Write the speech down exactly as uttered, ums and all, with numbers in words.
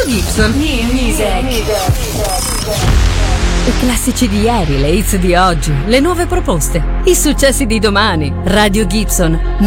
Gibson. New music. I classici di ieri, le hits di oggi, le nuove proposte, i successi di domani. Radio Gibson.